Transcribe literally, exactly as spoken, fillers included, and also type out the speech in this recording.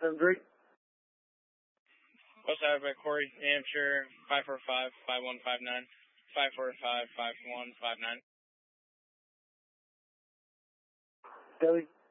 seven three. What's that by Corey? New Hampshire, five four five, five one five nine. five four five, five one five nine. Billy.